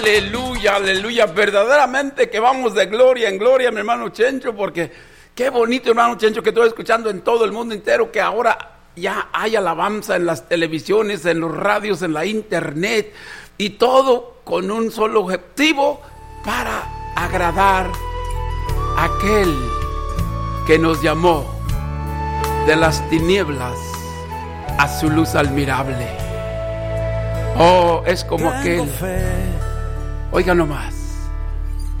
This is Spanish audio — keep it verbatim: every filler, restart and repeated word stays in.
Aleluya, aleluya, verdaderamente que vamos de gloria en gloria, mi hermano Chencho, porque qué bonito, hermano Chencho, que estoy escuchando en todo el mundo entero, que ahora ya hay alabanza en las televisiones, en los radios, en la internet, y todo con un solo objetivo, para agradar a aquel que nos llamó de las tinieblas a su luz admirable. Oh, es como aquel. Oiga nomás.